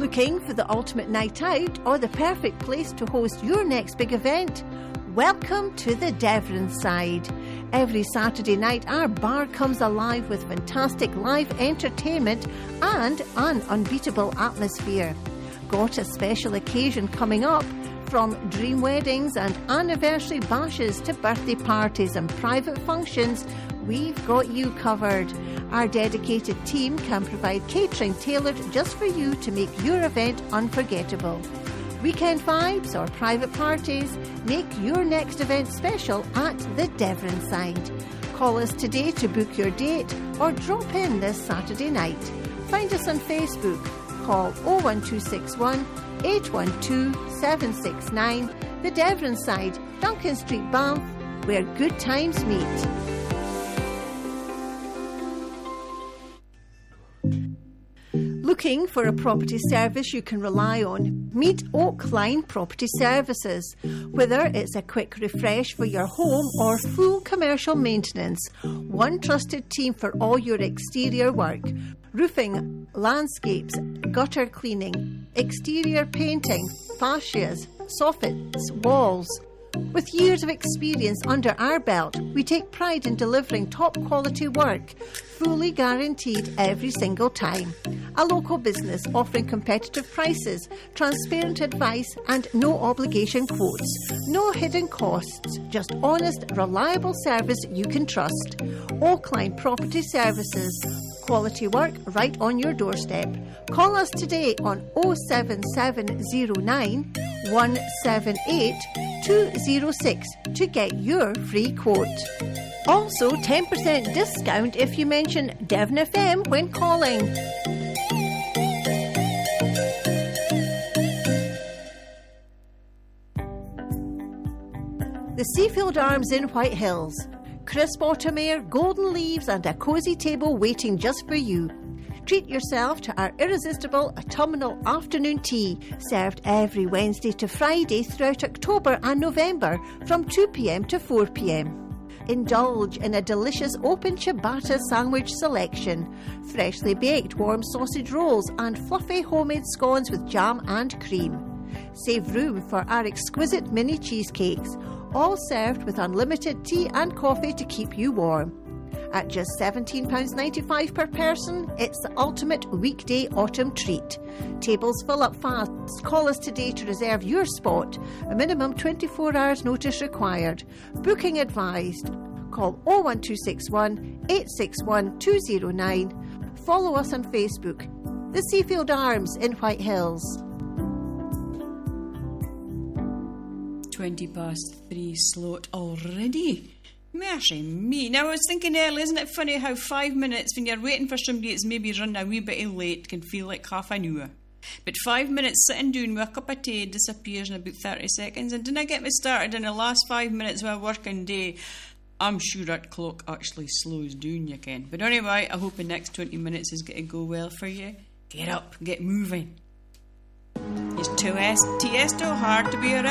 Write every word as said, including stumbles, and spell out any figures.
Looking for the ultimate night out or the perfect place to host your next big event? Welcome to the Devon Side. Every Saturday night our bar comes alive with fantastic live entertainment and an unbeatable atmosphere. Got a special occasion coming up? From dream weddings and anniversary bashes to birthday parties and private functions, we've got you covered. Our dedicated team can provide catering tailored just for you to make your event unforgettable. Weekend vibes or private parties, make your next event special at the Devon Side. Call us today to book your date or drop in this Saturday night. Find us on Facebook. Call oh one two six one, eight one two, seven six nine. The Devon Side, Duncan Street, Banff, where good times meet. Looking for a property service you can rely on? Meet Oakline Property Services. Whether it's a quick refresh for your home or full commercial maintenance, one trusted team for all your exterior work. Roofing, landscapes, gutter cleaning, exterior painting, fascias, soffits, walls. With years of experience under our belt, we take pride in delivering top quality work, fully guaranteed every single time. A local business offering competitive prices, transparent advice and no obligation quotes. No hidden costs, just honest, reliable service you can trust. Oakline Property Services. Quality work right on your doorstep. Call us today on oh seven seven oh nine, one seven eight, two oh six to get your free quote. Also ten percent discount if you mention Devon F M when calling. The Seafield Arms in White Hills. Crisp autumn air, golden leaves and a cosy table waiting just for you. Treat yourself to our irresistible autumnal afternoon tea, served every Wednesday to Friday throughout October and November from two p.m. to four p.m. Indulge in a delicious open ciabatta sandwich selection, freshly baked warm sausage rolls and fluffy homemade scones with jam and cream. Save room for our exquisite mini cheesecakes, all served with unlimited tea and coffee to keep you warm. At just seventeen pounds ninety-five per person, it's the ultimate weekday autumn treat. Tables fill up fast. Call us today to reserve your spot. A minimum twenty-four hours notice required. Booking advised. Call oh one two six one, eight six one, two oh nine. Follow us on Facebook. The Seafield Arms in White Hills. twenty past three slot already. Mercy me. Now I was thinking earlier, isn't it funny how five minutes when you're waiting for somebody that's maybe running a wee bit late can feel like half an hour. But five minutes sitting down with a cup of tea disappears in about thirty seconds. And didn't I get me started in the last five minutes of a working day? I'm sure that clock actually slows down, you can. But anyway, I hope the next twenty minutes is going to go well for you. Get up, get moving. It's too Tiesto hard to be around.